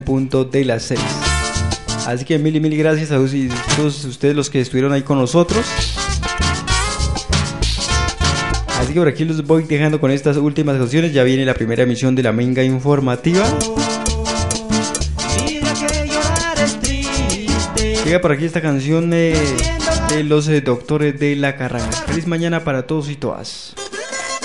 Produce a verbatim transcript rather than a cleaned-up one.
punto de las seis. Así que mil y mil gracias a todos ustedes los que estuvieron ahí con nosotros. Así que por aquí los voy dejando con estas últimas canciones. Ya viene la primera emisión de la Minga Informativa. Llega por aquí esta canción de, de los eh, Doctores de la Carranga. Feliz mañana para todos y todas.